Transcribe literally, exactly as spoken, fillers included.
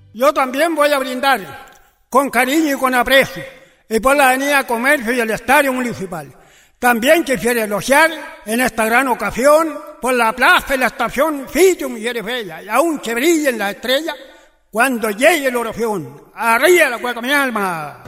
Yo también voy a brindar con cariño y con aprecio y por la Avenida Comercio y el Estadio Municipal. También quisiera elogiar en esta gran ocasión por la plaza y la estación Sitio Mujeres Bellas, y aún que brillen las estrellas cuando llegue la oración. ¡Arriba la cueca, mi alma!